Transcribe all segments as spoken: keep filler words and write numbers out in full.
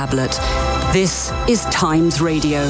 Tablet. This is Times Radio.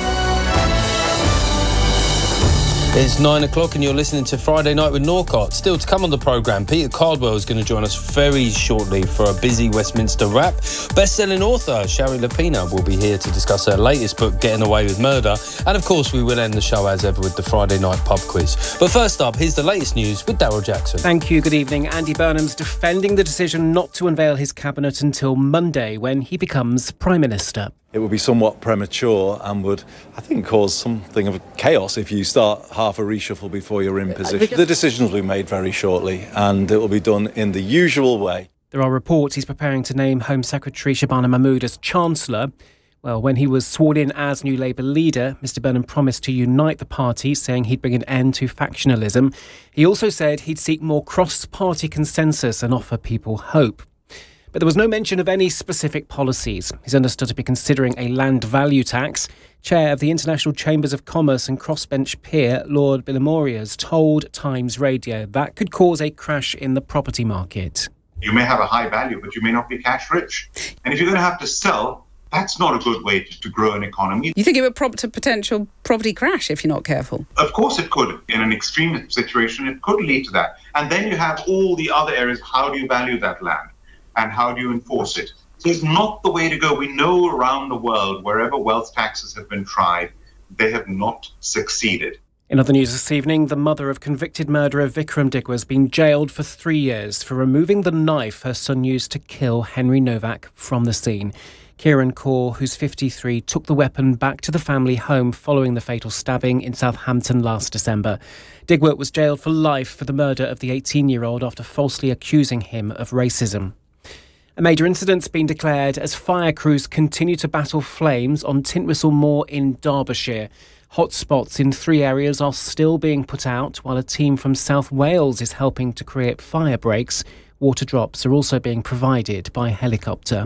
It's nine o'clock and you're listening to Friday Night with Norcott. Still to come on the programme, Peter Cardwell is going to join us very shortly for a busy Westminster wrap. Best-selling author Shari Lapina will be here to discuss her latest book, Getting Away with Murder. And of course, we will end the show as ever with the Friday Night Pub Quiz. But first up, here's the latest news with Daryl Jackson. Thank you. Good evening. Andy Burnham's defending the decision not to unveil his cabinet until Monday when he becomes Prime Minister. It would be somewhat premature and would, I think, cause something of chaos if you start half a reshuffle before you're in position. The decisions will be made very shortly and it will be done in the usual way. There are reports he's preparing to name Home Secretary Shabana Mahmood as Chancellor. Well, when he was sworn in as new Labour leader, Mr Burnham promised to unite the party, saying he'd bring an end to factionalism. He also said he'd seek more cross-party consensus and offer people hope. But there was no mention of any specific policies. He's understood to be considering a land value tax. Chair of the International Chambers of Commerce and crossbench peer, Lord Billimorias, told Times Radio that could cause a crash in the property market. You may have a high value, but you may not be cash rich. And if you're going to have to sell, that's not a good way to, to grow an economy. You think it would prompt a potential property crash if you're not careful? Of course it could. In an extreme situation, it could lead to that. And then you have all the other areas. How do you value that land? And how do you enforce it? So it's not the way to go. We know around the world, wherever wealth taxes have been tried, they have not succeeded. In other news this evening, the mother of convicted murderer Vikram Digwa has been jailed for three years for removing the knife her son used to kill Henry Novak from the scene. Kieran Kaur, who's fifty-three, took the weapon back to the family home following the fatal stabbing in Southampton last December. Digwa was jailed for life for the murder of the eighteen-year-old after falsely accusing him of racism. A major incident's been declared as fire crews continue to battle flames on Tintwistle Moor in Derbyshire. Hotspots in three areas are still being put out, while a team from South Wales is helping to create fire breaks. Water drops are also being provided by helicopter.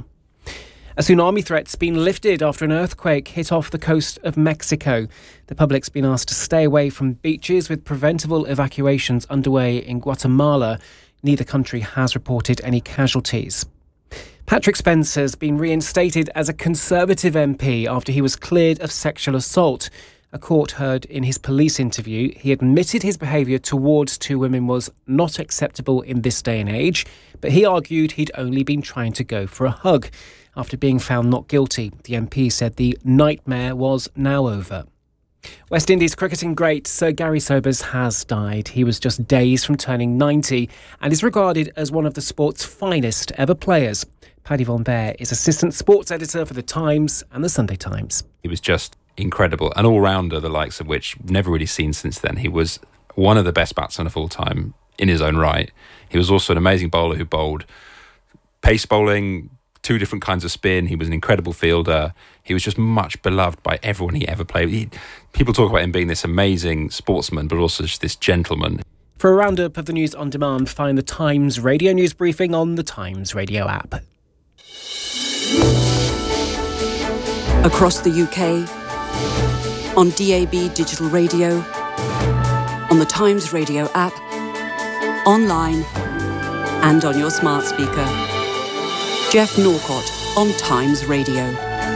A tsunami threat's been lifted after an earthquake hit off the coast of Mexico. The public's been asked to stay away from beaches, with preventable evacuations underway in Guatemala. Neither country has reported any casualties. Patrick Spencer's been reinstated as a Conservative M P after he was cleared of sexual assault. A court heard in his police interview he admitted his behaviour towards two women was not acceptable in this day and age, but he argued he'd only been trying to go for a hug. After being found not guilty, the M P said the nightmare was now over. West Indies cricketing great Sir Gary Sobers has died. He was just days from turning ninety and is regarded as one of the sport's finest ever players. Paddy Von Bear is assistant sports editor for The Times and The Sunday Times. He was just incredible, an all-rounder, the likes of which never really seen since then. He was one of the best batsmen of all time in his own right. He was also an amazing bowler who bowled pace bowling, two different kinds of spin. He was an incredible fielder. He was just much beloved by everyone he ever played with. He, people talk about him being this amazing sportsman, but also just this gentleman. For a roundup of the news on demand, find The Times Radio News Briefing on the Times Radio app. Across the U K, on D A B digital radio, on the Times Radio app, online and on your smart speaker. Jeff Norcott on Times Radio.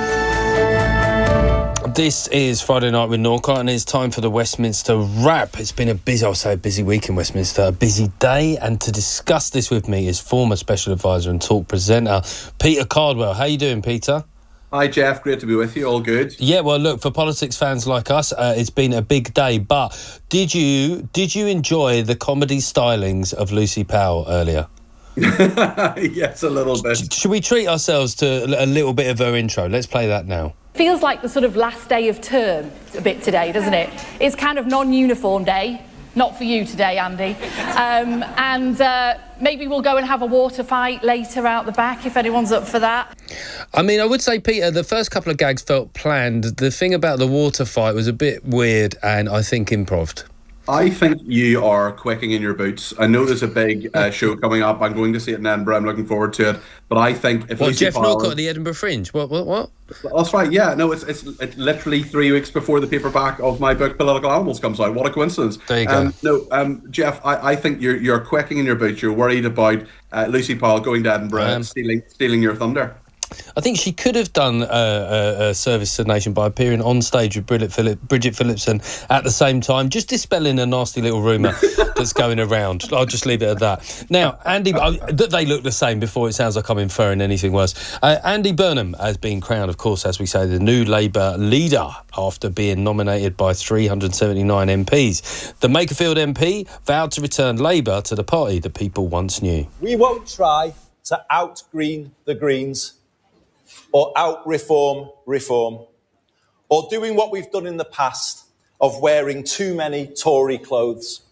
This is Friday Night with Norcott and it's time for the Westminster wrap. It's been a busy, I'll say a busy week in Westminster, a busy day, and to discuss this with me is former Special Advisor and talk presenter Peter Cardwell. How you doing, Peter? Hi Jeff, great to be with you, all good? Yeah, well look, for politics fans like us, uh, it's been a big day, but did you did you enjoy the comedy stylings of Lucy Powell earlier? Yes, a little bit. Should we treat ourselves to a little bit of her intro? Let's play that now. Feels like the sort of last day of term a bit today, doesn't it? It's kind of non-uniform day. Not for you today, Andy. Um, and uh, maybe we'll go and have a water fight later out the back, if anyone's up for that. I mean, I would say, Peter, the first couple of gags felt planned. The thing about the water fight was a bit weird and I think improv. I think you are quaking in your boots. I know there's a big uh, show coming up. I'm going to see it in Edinburgh. I'm looking forward to it. But I think if What, Lucy Jeff Powell... Norcott at the Edinburgh Fringe? What, what, what? That's right, yeah. No, it's, it's it's literally three weeks before the paperback of my book, Political Animals, comes out. What a coincidence. There you go. Um, no, um, Jeff, I, I think you're you're quaking in your boots. You're worried about uh, Lucy Powell going to Edinburgh and stealing, stealing your thunder. I think she could have done uh, a, a service to the nation by appearing on stage with Bridget, Phillip, Bridget Phillipson at the same time, just dispelling a nasty little rumour that's going around. I'll just leave it at that. Now, Andy, uh, they look the same before it sounds like I'm inferring anything worse. Uh, Andy Burnham has been crowned, of course, as we say, the new Labour leader after being nominated by three hundred seventy-nine M Ps. The Makerfield M P vowed to return Labour to the party that people once knew. We won't try to out-green the Greens or out-reform reform, or doing what we've done in the past of wearing too many Tory clothes.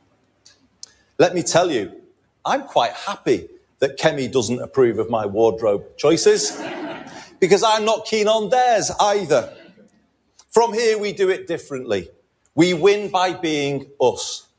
Let me tell you, I'm quite happy that Kemi doesn't approve of my wardrobe choices, because I'm not keen on theirs either. From here, we do it differently. We win by being us.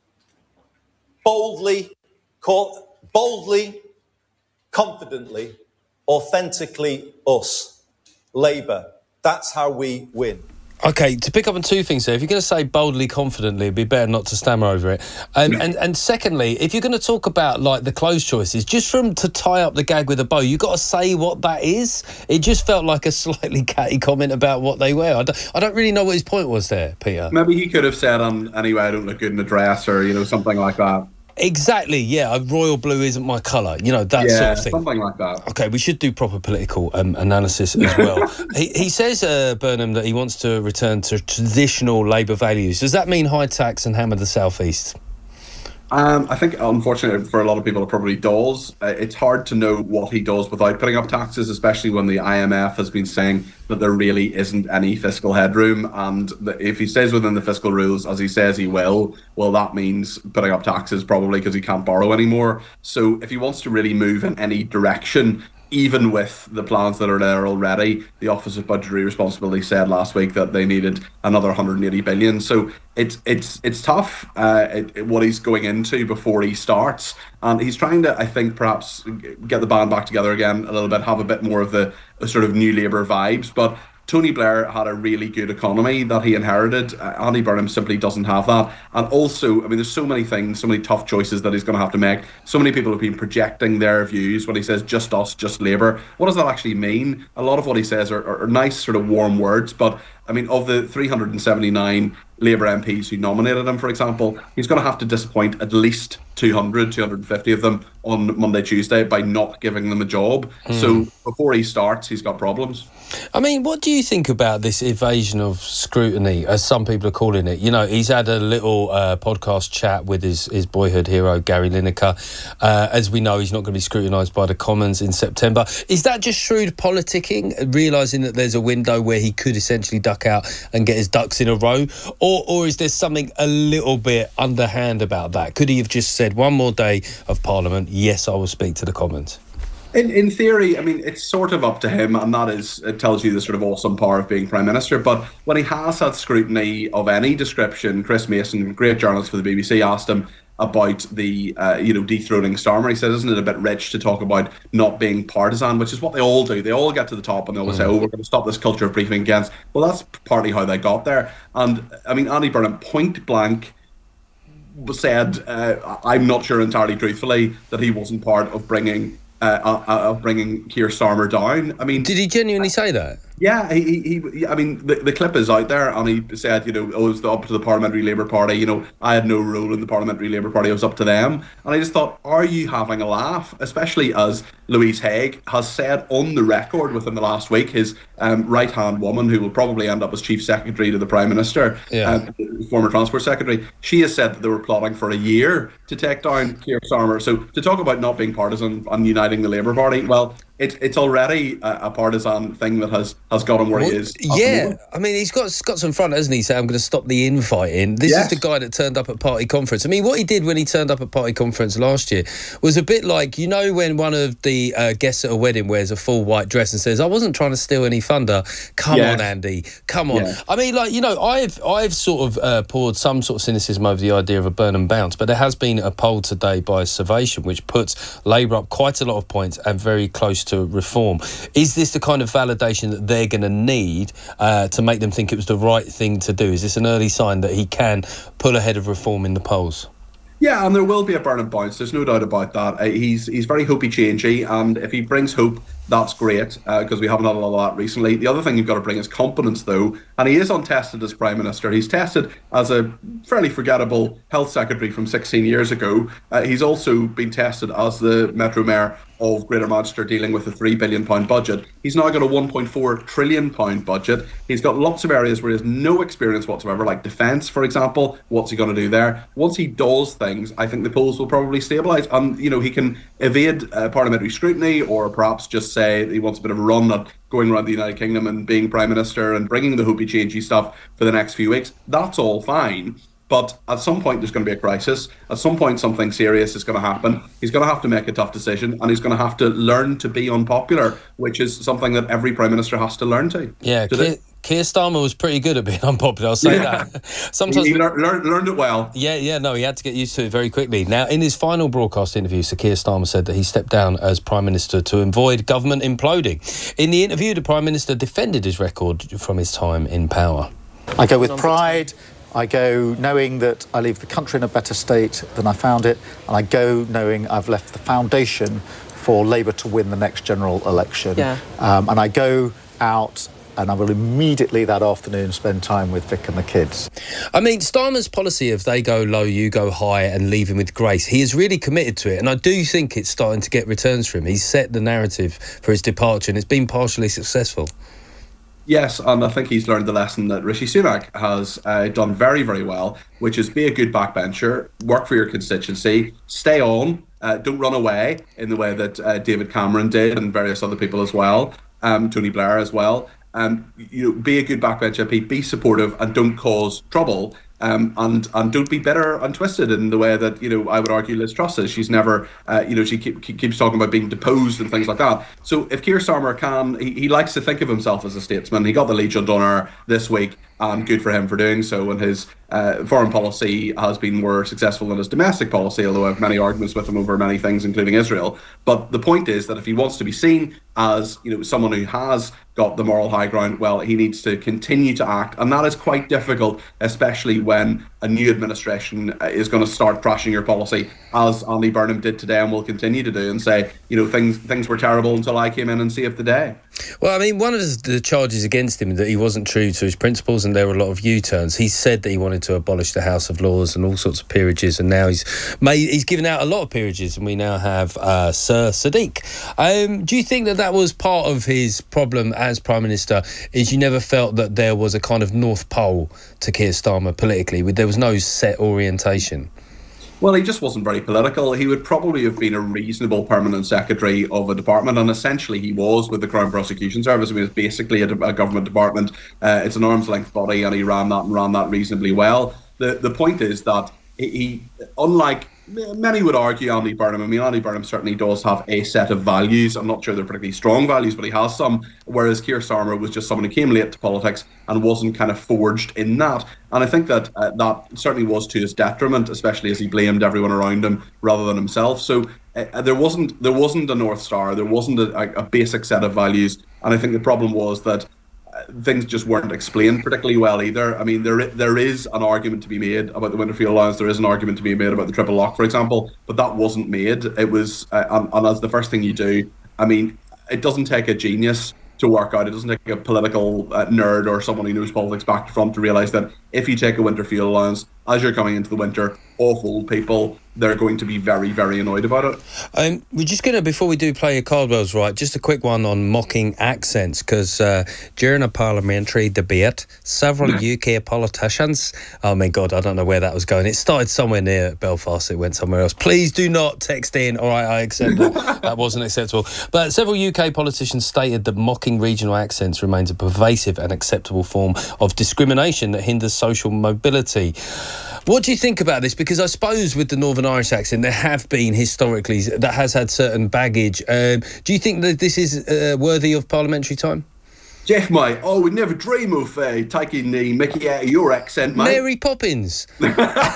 Boldly, call, boldly, confidently, authentically us. Labour. That's how we win. OK, to pick up on two things there, if you're going to say boldly, confidently, it'd be better not to stammer over it. And, and and secondly, if you're going to talk about, like, the clothes choices, just from to tie up the gag with a bow, you've got to say what that is. It just felt like a slightly catty comment about what they wear. I don't, I don't really know what his point was there, Peter. Maybe he could have said, um, anyway, I don't look good in a dress, or, you know, something like that. Exactly, yeah. Royal blue isn't my colour, you know, that yeah, sort of thing. Something like that. OK, we should do proper political um, analysis as well. he, he says, uh, Burnham, that he wants to return to traditional Labour values. Does that mean high tax and hammer the South East? Um, I think, unfortunately, for a lot of people, it probably does. Uh, it's hard to know what he does without putting up taxes, especially when the I M F has been saying that there really isn't any fiscal headroom. And the, if he stays within the fiscal rules, as he says he will, well, that means putting up taxes probably because he can't borrow anymore. So if he wants to really move in any direction, even with the plans that are there already, the Office of Budgetary Responsibility said last week that they needed another one hundred eighty billion. So it's it's it's tough uh, it, it, what he's going into before he starts, and he's trying to, I think, perhaps get the band back together again a little bit, have a bit more of the sort of New Labour vibes. But Tony Blair had a really good economy that he inherited. Uh, Andy Burnham simply doesn't have that. And also, I mean, there's so many things, so many tough choices that he's going to have to make. So many people have been projecting their views when he says just us, just Labour. What does that actually mean? A lot of what he says are, are, are nice, sort of warm words, but I mean, of the three hundred seventy-nine Labour M Ps who nominated him, for example, he's going to have to disappoint at least two hundred, two hundred fifty of them on Monday, Tuesday by not giving them a job. Mm. So before he starts, he's got problems. I mean, what do you think about this evasion of scrutiny, as some people are calling it? You know, he's had a little uh, podcast chat with his, his boyhood hero, Gary Lineker. Uh, as we know, he's not going to be scrutinised by the Commons in September. Is that just shrewd politicking, realising that there's a window where he could essentially duck out and get his ducks in a row? Or, or is there something a little bit underhand about that? Could he have just said, one more day of Parliament, yes, I will speak to the Commons? In in theory, I mean, it's sort of up to him, and that is, it tells you the sort of awesome power of being Prime Minister. But when he has had scrutiny of any description, Chris Mason, great journalist for the B B C, asked him about the, uh, you know, dethroning Starmer. He said, isn't it a bit rich to talk about not being partisan, which is what they all do. They all get to the top and they always mm. say, oh, we're going to stop this culture of briefing against. Well, that's partly how they got there. And, I mean, Andy Burnham, point blank, said, uh, I'm not sure entirely truthfully, that he wasn't part of bringing Uh, uh, of bringing Keir Starmer down. I mean, did he genuinely say that? Yeah, he, he, he I mean, the, the clip is out there, and he said, you know, oh, it was up to the Parliamentary Labour Party. You know, I had no role in the Parliamentary Labour Party. It was up to them. And I just thought, are you having a laugh? Especially as Louise Haigh has said on the record within the last week, his um, right-hand woman, who will probably end up as Chief Secretary to the Prime Minister, yeah. um, former Transport Secretary, she has said that they were plotting for a year to take down Keir Starmer. So to talk about not being partisan and uniting the Labour Party, well, It, it's already a, a partisan thing that has, has got him where well, he is. Yeah, I mean, he's got got some front, hasn't he? Say, I'm going to stop the infighting. This yes. is the guy that turned up at party conference. I mean, what he did when he turned up at party conference last year was a bit like, you know, when one of the uh, guests at a wedding wears a full white dress and says, I wasn't trying to steal any thunder. Come yes. on, Andy. Come on. Yeah. I mean, like, you know, I've I've sort of uh, poured some sort of cynicism over the idea of a Burnham bounce, but there has been a poll today by Survation which puts Labour up quite a lot of points and very close to reform. Is this the kind of validation that they're going to need uh, to make them think it was the right thing to do? Is this an early sign that he can pull ahead of reform in the polls? Yeah, and there will be a Burnham bounce. There's no doubt about that. Uh, he's he's very hopey-changey, and if he brings hope That's great, because uh, we haven't had a lot of that recently. The other thing you've got to bring is competence, though, and he is untested as Prime Minister. He's tested as a fairly forgettable health secretary from sixteen years ago. Uh, he's also been tested as the Metro Mayor of Greater Manchester, dealing with a three billion pounds budget. He's now got a one point four trillion pounds budget. He's got lots of areas where he has no experience whatsoever, like defence, for example. What's he going to do there? Once he does things, I think the polls will probably stabilise. And, you know, he can evade uh, parliamentary scrutiny, or perhaps just say he wants a bit of a run at going around the United Kingdom and being Prime Minister and bringing the hopey changey stuff for the next few weeks. That's all fine. But at some point, there's going to be a crisis. At some point, something serious is going to happen. He's going to have to make a tough decision, and he's going to have to learn to be unpopular, which is something that every Prime Minister has to learn to. Yeah, Keir, Keir Starmer was pretty good at being unpopular, I'll say yeah. that. Sometimes he, he learned, learned it well. Yeah, yeah, no, he had to get used to it very quickly. Now, in his final broadcast interview, Sir Keir Starmer said that he stepped down as Prime Minister to avoid government imploding. In the interview, the Prime Minister defended his record from his time in power. I go with pride. I go knowing that I leave the country in a better state than I found it, and I go knowing I've left the foundation for Labour to win the next general election. Yeah. Um, and I go out and I will immediately that afternoon spend time with Vic and the kids. I mean, Starmer's policy of they go low, you go high and leave him with grace, he is really committed to it, and I do think it's starting to get returns for him. He's set the narrative for his departure and it's been partially successful. Yes, and I think he's learned the lesson that Rishi Sunak has uh, done very, very well, which is be a good backbencher, work for your constituency, stay on, uh, don't run away in the way that uh, David Cameron did and various other people as well, um, Tony Blair as well. Um, you know, be a good backbench M P, be supportive and don't cause trouble. Um, and and don't be bitter and twisted in the way that, you know, I would argue Liz Truss is. She's never, uh, you know, she keep, keep, keeps talking about being deposed and things like that. So if Keir Starmer can, he, he likes to think of himself as a statesman. He got the Legion d'Honour this week, and good for him for doing so. And his uh, foreign policy has been more successful than his domestic policy, although I have many arguments with him over many things, including Israel. But the point is that if he wants to be seen as, you know, someone who has got the moral high ground, well, he needs to continue to act. And that is quite difficult, especially when a new administration is going to start trashing your policy, as Andy Burnham did today and will continue to do, and say, you know, things things were terrible until I came in and saved the day. Well, I mean, one of the charges against him is that he wasn't true to his principles, and there were a lot of U-turns. He said that he wanted to abolish the House of Lords and all sorts of peerages, and now he's made, he's given out a lot of peerages, and we now have uh, Sir Sadiq. Um, do you think that that was part of his problem as Prime Minister, is you never felt that there was a kind of North Pole to Keir Starmer politically? There was no set orientation. Well, he just wasn't very political. He would probably have been a reasonable permanent secretary of a department, and essentially he was with the Crown Prosecution Service. I mean, it's basically a, a government department. Uh, it's an arm's length body, and he ran that and ran that reasonably well. The the point is that he, he unlike many would argue, Andy Burnham, I mean, Andy Burnham certainly does have a set of values. I'm not sure they're particularly strong values, but he has some, whereas Keir Starmer was just someone who came late to politics and wasn't kind of forged in that. And I think that uh, that certainly was to his detriment, especially as he blamed everyone around him rather than himself. So uh, there wasn't there wasn't a North Star, there wasn't a, a basic set of values. And I think the problem was that things just weren't explained particularly well either. I mean, there there is an argument to be made about the Winterfield Alliance. There is an argument to be made about the triple lock, for example, but that wasn't made. It was, uh, and, and as the first thing you do, I mean, it doesn't take a genius to work out. It doesn't take a political uh, nerd or someone who knows politics back to front to realise that if you take a Winterfield Alliance, as you're coming into the winter, awful people, they're going to be very, very annoyed about it. Um, we're just going to, before we do play your Cardwell's right, just a quick one on mocking accents, because uh, during a parliamentary debate, several U K politicians, oh my God, I don't know where that was going. It started somewhere near Belfast, it went somewhere else. Please do not text in. All right, I accept that. That wasn't acceptable. But several U K politicians stated that mocking regional accents remains a pervasive and acceptable form of discrimination that hinders social mobility. What do you think about this? Because I suppose with the Northern Irish accent, there have been historically, that has had certain baggage. Um, do you think that this is uh, worthy of parliamentary time? Jeff, mate, I would never dream of uh, taking the mickey out of your accent, mate. Mary Poppins. There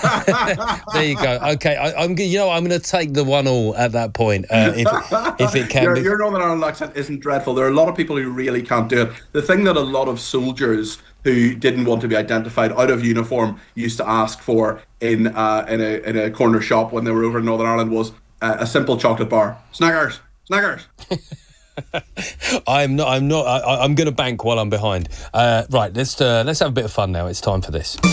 you go. Okay, I, I'm. You know, I'm going to take the one all at that point, uh, if, if it can your, be. Your Northern Ireland accent isn't dreadful. There are a lot of people who really can't do it. The thing that a lot of soldiers who didn't want to be identified out of uniform used to ask for in uh, in a in a corner shop when they were over in Northern Ireland was uh, a simple chocolate bar. Snaggers, snaggers. I'm not. I'm not. I, I'm going to bank while I'm behind. Uh, right. Let's uh, let's have a bit of fun now. It's time for this.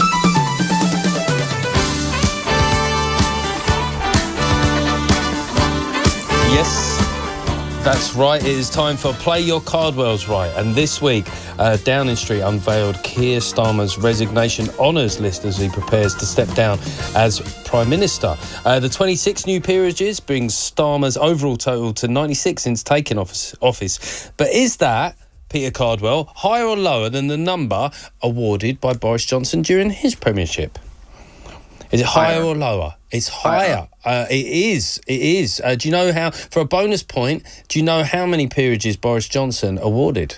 Yes, that's right. It is time for Play Your Cardwells Right. And this week, uh, Downing Street unveiled Keir Starmer's resignation honours list as he prepares to step down as Prime Minister. Uh, the twenty-six new peerages brings Starmer's overall total to ninety-six since taking office. office. But is that, Peter Cardwell, higher or lower than the number awarded by Boris Johnson during his premiership? Is it higher, higher or lower? It's higher. higher. Uh, it is. It is. Uh, do you know how, for a bonus point, do you know how many peerages Boris Johnson awarded?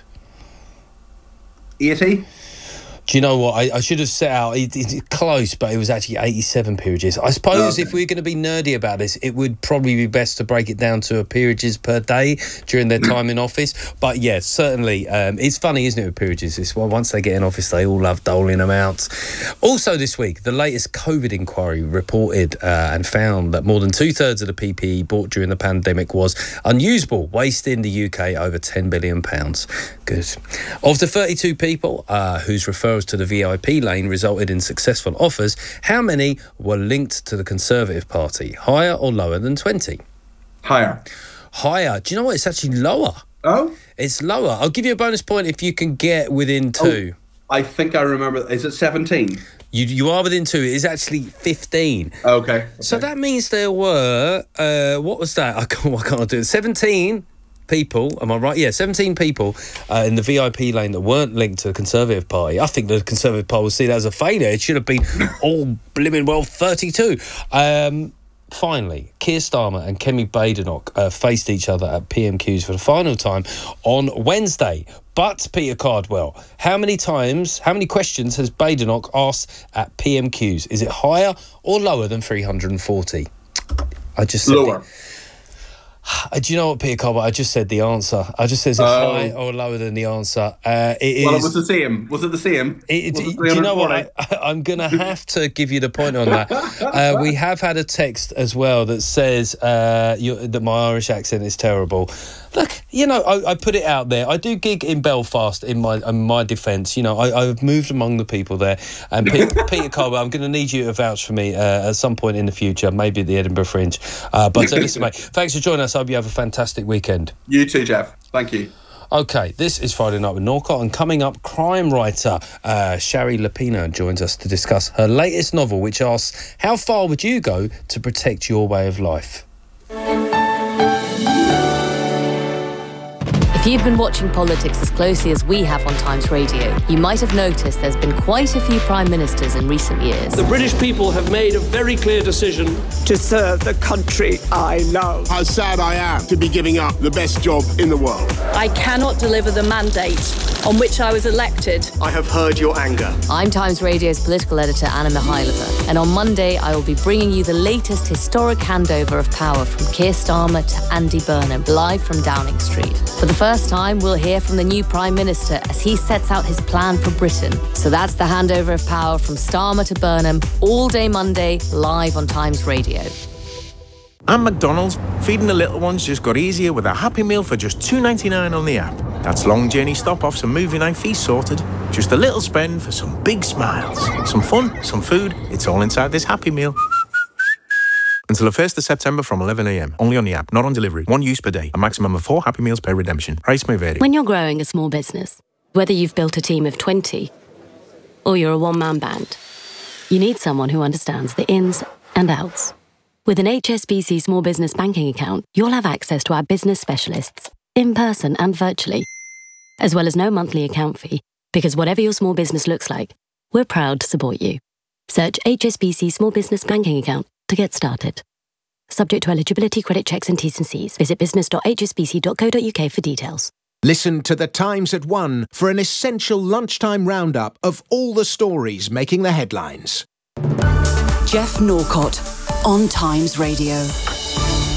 eighty? Do you know what? I, I should have set out, it, it's close, but it was actually eighty-seven peerages. I suppose okay. if we're going to be nerdy about this, it would probably be best to break it down to a peerages per day during their time in office. But yes, yeah, certainly. Um, it's funny, isn't it, with peerages? It's, well, once they get in office, they all love doling them out. Also this week, the latest COVID inquiry reported uh, and found that more than two-thirds of the P P E bought during the pandemic was unusable, wasting the U K over ten billion pounds. Good. Of the thirty-two people uh, whose referrals to the V I P lane resulted in successful offers, how many were linked to the Conservative Party? Higher or lower than twenty? Higher. Higher. Do you know what? It's actually lower. Oh? It's lower. I'll give you a bonus point if you can get within two. Oh, I think I remember. Is it seventeen? You you are within two. It is actually fifteen. Okay. okay. So that means there were, uh, what was that? I can't, I can't do it. seventeen people, am I right? Yeah, seventeen people uh, in the V I P lane that weren't linked to the Conservative Party. I think the Conservative Party will see that as a failure. It should have been all blimmin' well thirty-two. Um, finally, Keir Starmer and Kemi Badenoch uh, faced each other at P M Qs for the final time on Wednesday. But, Peter Cardwell, how many times, how many questions has Badenoch asked at P M Qs? Is it higher or lower than three hundred forty? I just said lower. The, do you know what, Peter Cardwell? I just said the answer. I just said, is it uh, higher or lower than the answer? Uh, it well, is, it was the same. Was it the same? It, it, do you know what? I, I'm going to have to give you the point on that. Uh, we have had a text as well that says uh, you, that my Irish accent is terrible. Look, you know, I, I put it out there. I do gig in Belfast in my in my defence. You know, I, I've moved among the people there. And Peter, Peter Cardwell, I'm going to need you to vouch for me uh, at some point in the future, maybe at the Edinburgh Fringe. Uh, but uh, listen, mate, thanks for joining us. I hope you have a fantastic weekend. You too, Jeff. Thank you. OK, this is Friday Night with Norcott, and coming up, crime writer uh, Shari Lapina joins us to discuss her latest novel, which asks, how far would you go to protect your way of life? If you've been watching politics as closely as we have on Times Radio, you might have noticed there's been quite a few prime ministers in recent years. The British people have made a very clear decision to serve the country I love. How sad I am to be giving up the best job in the world. I cannot deliver the mandate on which I was elected. I have heard your anger. I'm Times Radio's political editor, Anna Mihailova, and on Monday I will be bringing you the latest historic handover of power from Keir Starmer to Andy Burnham, live from Downing Street. For the first time, we'll hear from the new Prime Minister as he sets out his plan for Britain. So that's the handover of power from Starmer to Burnham, all day Monday, live on Times Radio. And McDonald's, feeding the little ones just got easier with a Happy Meal for just two ninety-nine on the app. That's long journey stop-offs and movie night fees sorted. Just a little spend for some big smiles. Some fun, some food, it's all inside this Happy Meal. Until the first of September from eleven a m. Only on the app, not on delivery. One use per day. A maximum of four Happy Meals per redemption. Price may vary. When you're growing a small business, whether you've built a team of twenty or you're a one-man band, you need someone who understands the ins and outs. With an H S B C small business banking account, you'll have access to our business specialists, in person and virtually, as well as no monthly account fee, because whatever your small business looks like, we're proud to support you. Search H S B C Small Business Banking Account to get started. Subject to eligibility, credit checks and T's and C's. Visit business dot h s b c dot co dot u k for details. Listen to The Times at one for an essential lunchtime roundup of all the stories making the headlines. Jeff Norcott on Times Radio.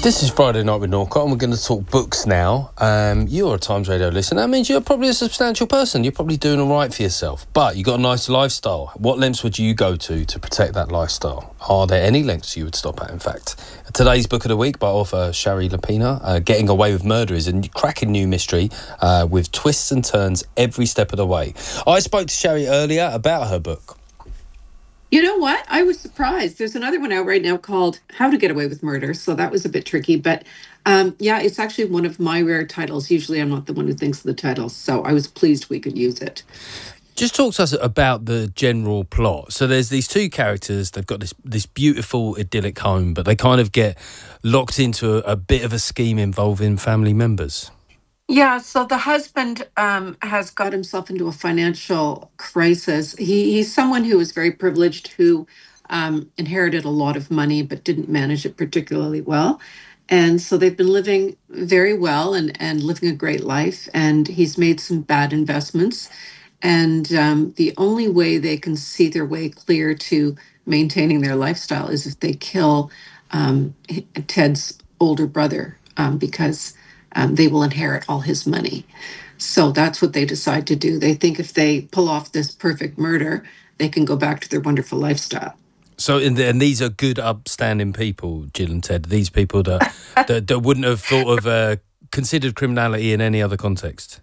This is Friday Night with Norcott, and we're going to talk books now. Um, you're a Times Radio listener. That means you're probably a substantial person. You're probably doing all right for yourself. But you've got a nice lifestyle. What lengths would you go to to protect that lifestyle? Are there any lengths you would stop at, in fact? Today's book of the week by author Shari Lapena, uh, Getting Away with Murder, is a cracking new mystery uh, with twists and turns every step of the way. I spoke to Shari earlier about her book. You know what? I was surprised. There's another one out right now called How to Get Away with Murder. So that was a bit tricky. But um, yeah, it's actually one of my rare titles. Usually I'm not the one who thinks of the titles. So I was pleased we could use it. Just talk to us about the general plot. So there's these two characters. They've got this this beautiful, idyllic home, but they kind of get locked into a, a bit of a scheme involving family members. Yeah, so the husband um, has got himself into a financial crisis. He, he's someone who is very privileged, who um, inherited a lot of money but didn't manage it particularly well. And so they've been living very well and, and living a great life. And he's made some bad investments. And um, the only way they can see their way clear to maintaining their lifestyle is if they kill um, Ted's older brother, um, because Um, they will inherit all his money. So that's what they decide to do. They think if they pull off this perfect murder, they can go back to their wonderful lifestyle. So, and, and these are good, upstanding people, Jill and Ted. These people that that, that wouldn't have thought of uh, considered criminality in any other context.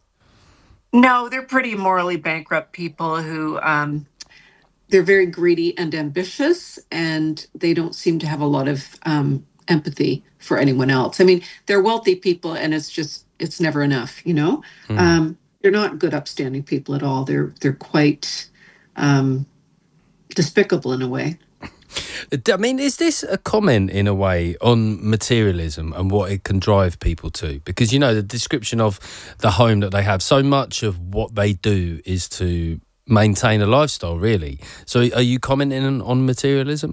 No, they're pretty morally bankrupt people who um, they're very greedy and ambitious, and they don't seem to have a lot of um, empathy for anyone else. I mean, they're wealthy people, and it's just, it's never enough, you know? Mm. Um, they're not good, upstanding people at all. They're they're quite um, despicable in a way. I mean, is this a comment, in a way, on materialism and what it can drive people to? Because, you know, the description of the home that they have, so much of what they do is to maintain a lifestyle, really. So are you commenting on, on materialism?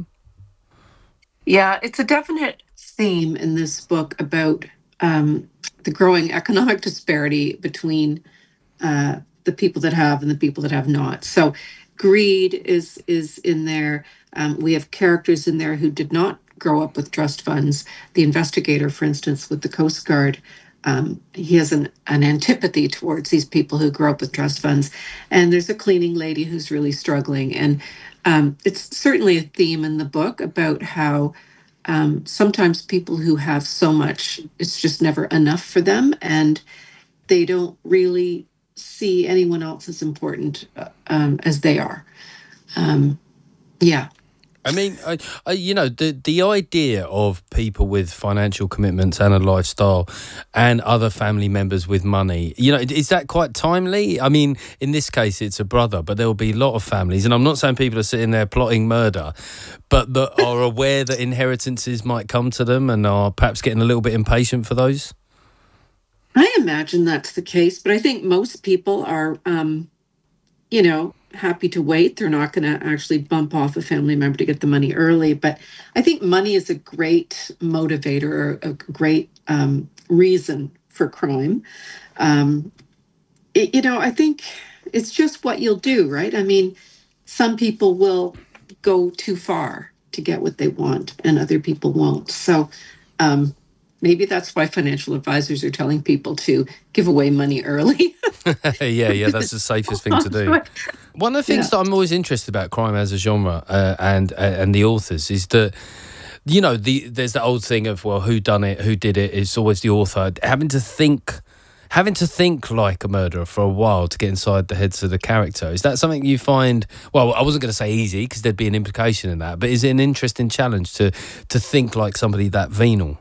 Yeah, it's a definite theme in this book about um, the growing economic disparity between uh, the people that have and the people that have not. So greed is is in there. Um, we have characters in there who did not grow up with trust funds. The investigator, for instance, with the Coast Guard, um, he has an, an antipathy towards these people who grow up with trust funds. And there's a cleaning lady who's really struggling. And um, it's certainly a theme in the book about how Um, sometimes people who have so much, it's just never enough for them, and they don't really see anyone else as important uh, um, as they are. Um, yeah. I mean, I, I, you know, the the idea of people with financial commitments and a lifestyle and other family members with money, you know, is that quite timely? I mean, in this case, it's a brother, but there will be a lot of families, and I'm not saying people are sitting there plotting murder, but that are aware that inheritances might come to them and are perhaps getting a little bit impatient for those? I imagine that's the case, but I think most people are, um, you know, happy to wait. They're not going to actually bump off a family member to get the money early. But I think money is a great motivator, a great um, reason for crime. Um, it, you know, I think it's just what you'll do, right? I mean, some people will go too far to get what they want, and other people won't. So um, maybe that's why financial advisors are telling people to give away money early. yeah, yeah, that's the safest thing to do. One of the things yeah. that I'm always interested about crime as a genre uh, and uh, and the authors is that, you know, the there's the old thing of, well, who done it, who did it? It's always the author having to think, having to think like a murderer for a while to get inside the heads of the character. Is that something you find? Well, I wasn't going to say easy because there'd be an implication in that, but is it an interesting challenge to to think like somebody that venal?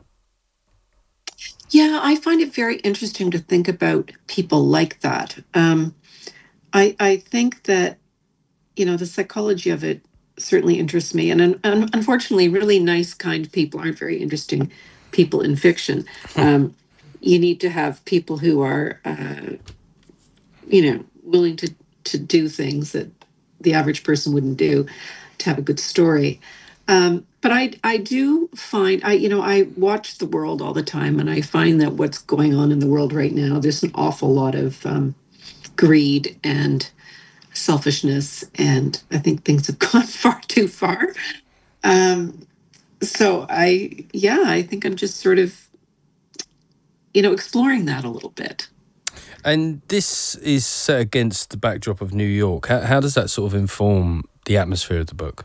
Yeah, I find it very interesting to think about people like that. Um, I, I think that, you know, the psychology of it certainly interests me. And, and unfortunately, really nice, kind people aren't very interesting people in fiction. Um, you need to have people who are, uh, you know, willing to, to do things that the average person wouldn't do to have a good story. Um, but I, I do find, I, you know, I watch the world all the time, and I find that what's going on in the world right now, there's an awful lot of um, greed and selfishness, and I think things have gone far too far. Um, so I, yeah, I think I'm just sort of, you know, exploring that a little bit. And this is set against the backdrop of New York. How, how does that sort of inform the atmosphere of the book?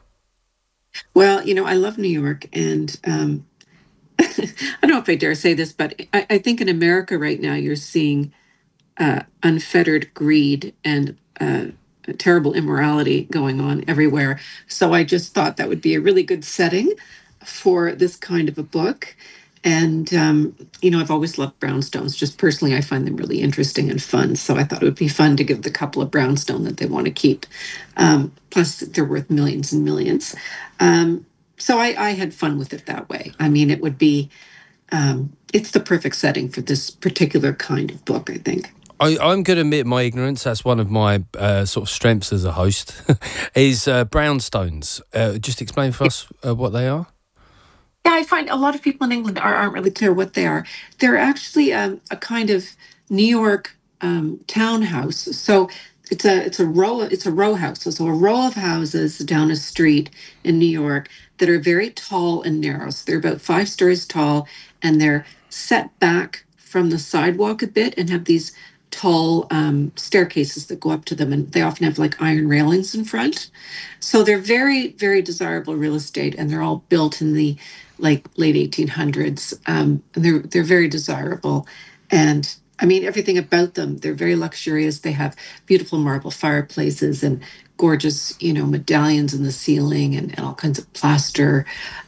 Well, you know, I love New York, and um, I don't know if I dare say this, but I, I think in America right now you're seeing uh, unfettered greed and uh, terrible immorality going on everywhere. So I just thought that would be a really good setting for this kind of a book. And, um, you know, I've always loved brownstones. Just personally, I find them really interesting and fun. So I thought it would be fun to give the couple a brownstone that they want to keep. Um, plus, they're worth millions and millions. Um, so I, I had fun with it that way. I mean, it would be, um, it's the perfect setting for this particular kind of book, I think. I, I'm going to admit my ignorance. That's one of my uh, sort of strengths as a host, is uh, brownstones. Uh, just explain for us uh, what they are. Yeah, I find a lot of people in England are, aren't really clear what they are. They're actually um, a kind of New York um, townhouse. So it's a it's a row it's a row house. So a row of houses down a street in New York that are very tall and narrow. So they're about five stories tall, and they're set back from the sidewalk a bit and have these tall um, staircases that go up to them, and they often have like iron railings in front. So they're very, very desirable real estate, and they're all built in the like late eighteen hundreds. Um, and they're they're very desirable, and I mean everything about them. They're very luxurious. They have beautiful marble fireplaces and gorgeous, you know, medallions in the ceiling, and, and all kinds of plaster,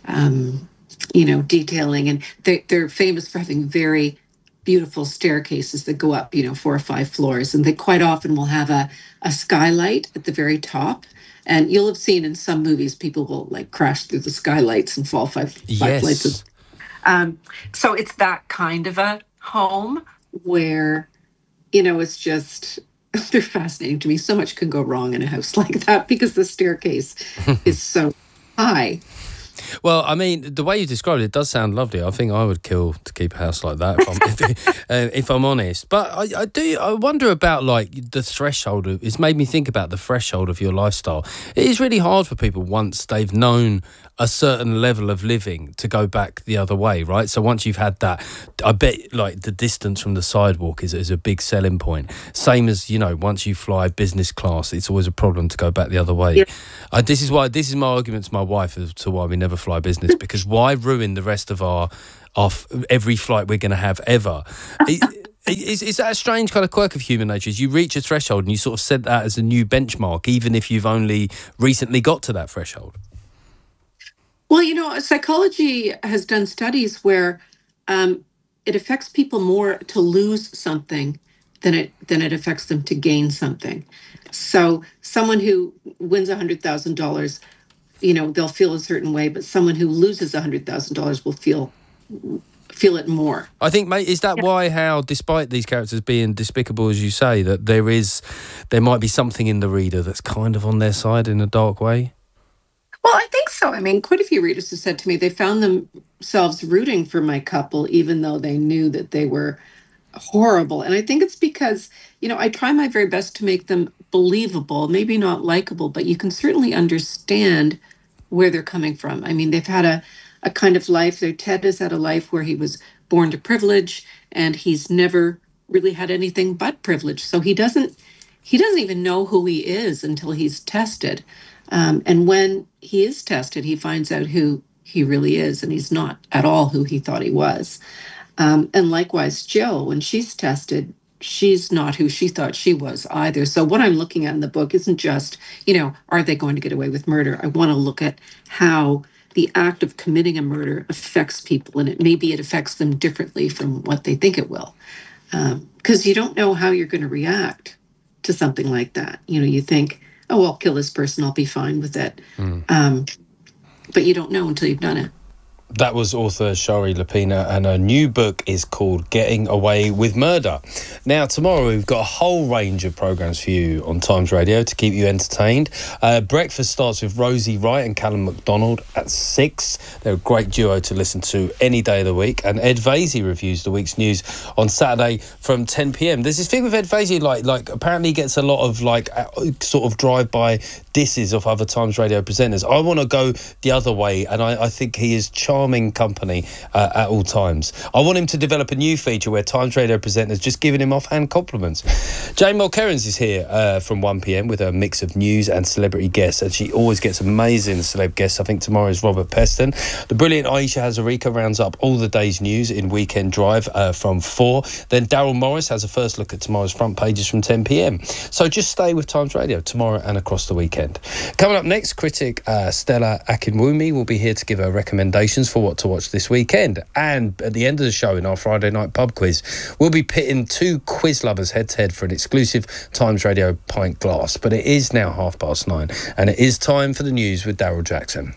um, you know, detailing. And they they're famous for having very beautiful staircases that go up, you know, four or five floors. And they quite often will have a, a skylight at the very top. And you'll have seen in some movies, people will like crash through the skylights and fall five, five yes. flights. Of, um, so it's that kind of a home where, you know, it's just, they're fascinating to me. So much can go wrong in a house like that because the staircase is so high. Well, I mean, the way you described it, it does sound lovely. I think I would kill to keep a house like that, if I'm, if, uh, if I'm honest. But I, I do, I wonder about like the threshold. Of, it's made me think about the threshold of your lifestyle. It is really hard for people once they've known a certain level of living to go back the other way, right? So once you've had that, I bet like the distance from the sidewalk is, is a big selling point. Same as, you know, once you fly business class, it's always a problem to go back the other way. Yeah. Uh, this is why this is my argument to my wife as to why we never fly business, because why ruin the rest of our, our every flight we're going to have ever? Is, is that a strange kind of quirk of human nature? Is you reach a threshold and you sort of set that as a new benchmark, even if you've only recently got to that threshold? Well, you know, psychology has done studies where um, it affects people more to lose something than it than it affects them to gain something. So someone who wins one hundred thousand dollars, you know, they'll feel a certain way, but someone who loses one hundred thousand dollars will feel feel it more. I think, mate, is that yeah. why how, despite these characters being despicable, as you say, that there is, there might be something in the reader that's kind of on their side in a dark way? Well, I think so. I mean, quite a few readers have said to me they found themselves rooting for my couple, even though they knew that they were horrible. And I think it's because, you know, I try my very best to make them believable, maybe not likable, but you can certainly understand where they're coming from. I mean, they've had a, a kind of life. Their Ted has had a life where he was born to privilege, and he's never really had anything but privilege. So he doesn't, he doesn't even know who he is until he's tested. Um, and when he is tested, he finds out who he really is, and he's not at all who he thought he was. Um, and likewise, Jill, when she's tested, she's not who she thought she was either. So what I'm looking at in the book isn't just, you know, are they going to get away with murder? I want to look at how the act of committing a murder affects people, and it maybe it affects them differently from what they think it will. Because um, you don't know how you're going to react to something like that. You know, you think, oh, I'll kill this person, I'll be fine with it. Mm. Um, but you don't know until you've done it. That was author Shari Lapina, and her new book is called Getting Away with Murder. Now, tomorrow we've got a whole range of programmes for you on Times Radio to keep you entertained. Uh, breakfast starts with Rosie Wright and Callum MacDonald at six. They're a great duo to listen to any day of the week. And Ed Vaizey reviews the week's news on Saturday from ten p.m. There's this thing with Ed Vaizey, like, like apparently he gets a lot of like uh, sort of drive-by disses off other Times Radio presenters. I want to go the other way, and I, I think he is charming company uh, at all times. I want him to develop a new feature where Times Radio presenters just giving him offhand compliments. Jane Mulkerrins is here uh, from one p.m. with a mix of news and celebrity guests, and she always gets amazing celeb guests. I think tomorrow is Robert Peston. The brilliant Aisha Hazarika rounds up all the day's news in Weekend Drive uh, from four. Then Daryl Morris has a first look at tomorrow's front pages from ten p.m. So just stay with Times Radio tomorrow and across the weekend. Coming up next, critic uh, Stella Akinwumi will be here to give her recommendations for what to watch this weekend. And at the end of the show, in our Friday night pub quiz, we'll be pitting two quiz lovers head to head for an exclusive Times Radio pint glass. But it is now half past nine, and it is time for the news with Daryl Jackson.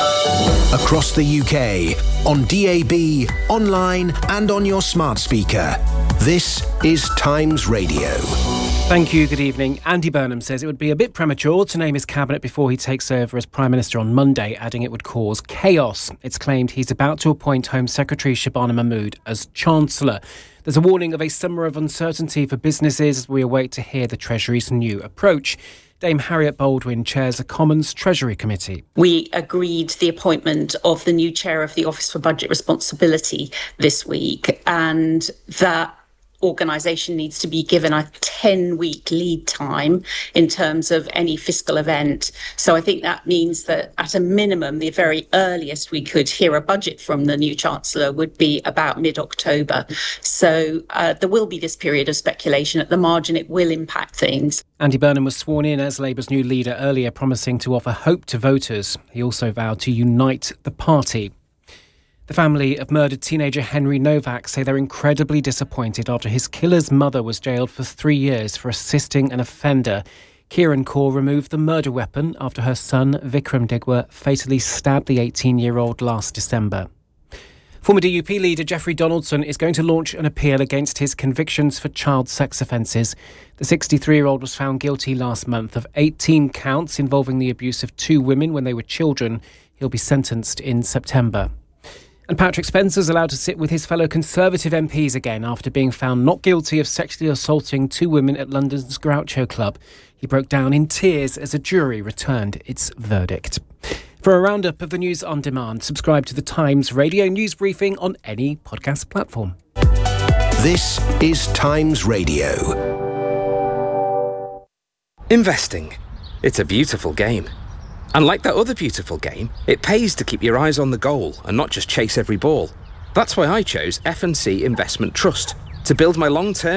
Across the U K, on D A B, online and on your smart speaker. This is Times Radio. Thank you, good evening. Andy Burnham says it would be a bit premature to name his cabinet before he takes over as Prime Minister on Monday, adding it would cause chaos. It's claimed he's about to appoint Home Secretary Shabana Mahmood as Chancellor. There's a warning of a summer of uncertainty for businesses as we await to hear the Treasury's new approach. Dame Harriet Baldwin chairs the Commons Treasury Committee. We agreed the appointment of the new chair of the Office for Budget Responsibility this week, and that organisation needs to be given a ten-week lead time in terms of any fiscal event. So I think that means that at a minimum, the very earliest we could hear a budget from the new Chancellor would be about mid-October. So uh, there will be this period of speculation. At the margin, it will impact things. Andy Burnham was sworn in as Labour's new leader earlier, promising to offer hope to voters. He also vowed to unite the party. The family of murdered teenager Henry Novak say they're incredibly disappointed after his killer's mother was jailed for three years for assisting an offender. Kieran Kaur removed the murder weapon after her son, Vikram Digwa, fatally stabbed the eighteen-year-old last December. Former D U P leader Jeffrey Donaldson is going to launch an appeal against his convictions for child sex offences. The sixty-three-year-old was found guilty last month of eighteen counts involving the abuse of two women when they were children. He'll be sentenced in September. And Patrick Spencer's allowed to sit with his fellow Conservative M Ps again after being found not guilty of sexually assaulting two women at London's Groucho Club. He broke down in tears as a jury returned its verdict. For a roundup of the news on demand, subscribe to the Times Radio News Briefing on any podcast platform. This is Times Radio. Investing. It's a beautiful game. And like that other beautiful game, it pays to keep your eyes on the goal and not just chase every ball. That's why I chose F and C Investment Trust to build my long-term